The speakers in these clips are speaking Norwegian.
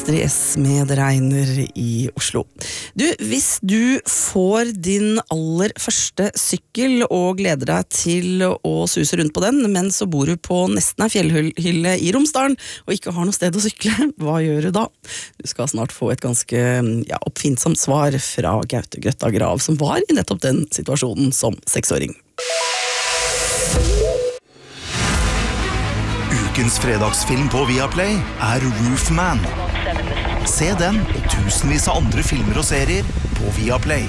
Astrid S med Det regner i Oslo. Du, hvis du får din aller første sykkel og gleder deg til å suse rundt på den, men så bor du på nesten en fjellhylle i Romsdalen og ikke har noe sted å sykle, hva gjør du da? Du skal snart få et ganske oppfinnsomt svar fra Gaute Grøtta Grav, som var i nettopp den situasjonen som 6-åring. Ukens fredagsfilm på Viaplay Roofman. Se den og tusenvis av andre filmer og serier på Viaplay.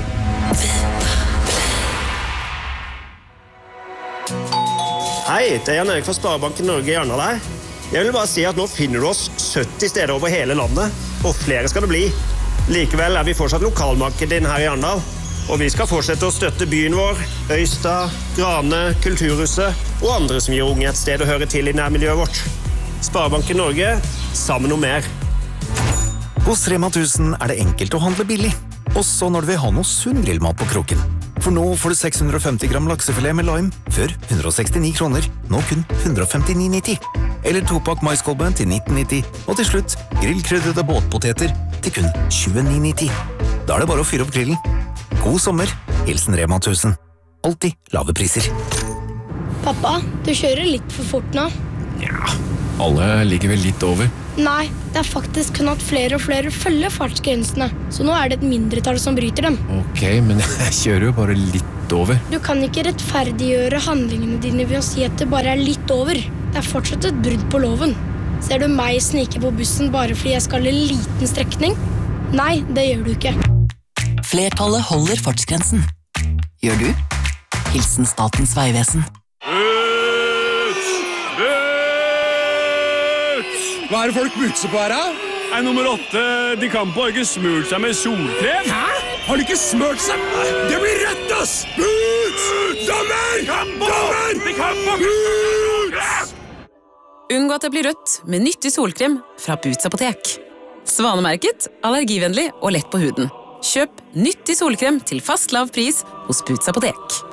Hei, det Jan Erik fra Sparebanken Norge i Arendal her. Jeg vil bare si at nå finner du oss 70 steder over hele landet, og flere skal det bli. Likevel vi fortsatt lokalmarkedet din her i Arendal, og vi skal fortsette å støtte byen vår, Øystad, Grane, Kulturhuset og andre som gir unge et sted å høre til i nærmiljøet vårt. Sparebanken Norge, sammen om mer. Hos Rema 1000 det enkelt å handle billig, også når du vil ha noe sunn grillmat på kroken. For nå får du 650 gram laksefilet med lime, før 169 kroner, nå kun 159,90. Eller 2-pakk maiskolben til 19,90, og til slutt grillkrydrede båtpoteter til kun 29,90. Da det bare å fyre opp grillen. God sommer, hilsen Rema 1000. Alltid lave priser. Pappa, du kjører litt for fort nå. Ja, alle ligger vel litt over. Nei, det faktisk kun at flere og flere følger fartsgrensene, så nå det et mindretall som bryter dem. Ok, men jeg kjører jo bare litt over. Du kan ikke rettferdiggjøre handlingene dine ved å si at det bare litt over. Det fortsatt et brudd på loven. Ser du meg snike på bussen bare fordi jeg skal en liten strekning? Nei, det gjør du ikke. Flertallet holder fartsgrensen. Gjør du? Hilsen Statens vegvesen. Hva det folk butser på her, da? Nummer 8, de kan på ikke smurt seg med solkrem. Hæ? Har de ikke smurt seg? Det blir rødt, ass! Buts! Dommer! Dommer! De kan på! Buts! Unngå at det blir rødt med nyttig solkrem fra Boots apotek. Svanemerket, allergivennlig og lett på huden. Kjøp nyttig solkrem til fast lav pris hos Boots apotek.